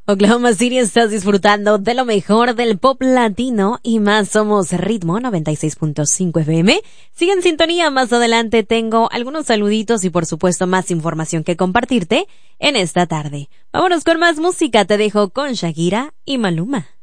Oklahoma City, estás disfrutando de lo mejor del pop latino y más. Somos Ritmo 96.5 FM. Sigue en sintonía, más adelante tengo algunos saluditos y por supuesto más información que compartirte en esta tarde. Vámonos con más música, te dejo con Shakira y Maluma.